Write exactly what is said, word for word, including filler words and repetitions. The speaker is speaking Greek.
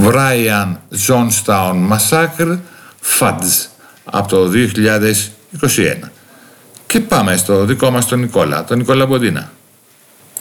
Brian Jonestown Massacre Fudge από το δύο χιλιάδες είκοσι ένα. Και πάμε στο δικό μας τον Νικόλα, τον Νικόλα Μποντίνα.